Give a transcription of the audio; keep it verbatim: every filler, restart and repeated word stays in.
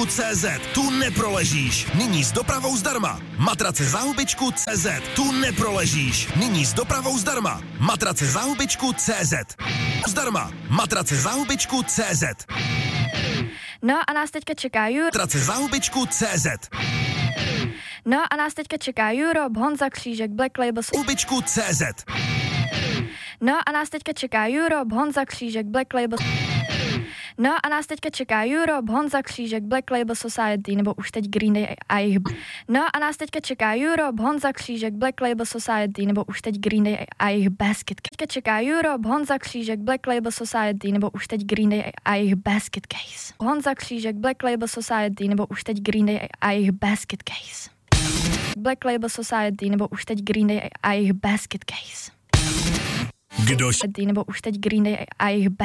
hubičku tečka cé zet. Tu neproležíš. Nyní s dopravou zdarma. Matrace za hubičku tečka cé zet. Tu neproležíš. Nyní s dopravou zdarma. Matrace za hubičku tečka cé zet. Zdarma. Matrace za hubičku tečka cé zet. No a nás teďka čeká Juro. Matrace za hubičku tečka cé zet. No a nás teďka čeká Europe, Honza Křížek, Black Label. Hubičku tečka cé zet. No a nás teďka čeká Europe, Honza Křížek, Black Label. No a nás teďka čeká Europe, Honza Křížek, Black Label Society, nebo už teď Green Day a jejich... No a nás teďka čeká Europe, Honza Křížek, Black Label Society, nebo už teď Green Day a jejich Basket Case. Teďka čeká Europe, Honza Křížek, Black Label Society, nebo už teď Green Day a jejich Basket Case. Honza Křížek, Black Label Society, nebo už teď Green Day a jejich Basket Case. Black Label Society, nebo už teď Green Day a jejich Basket Case. Kdo Nebo už teď Green Day a jejich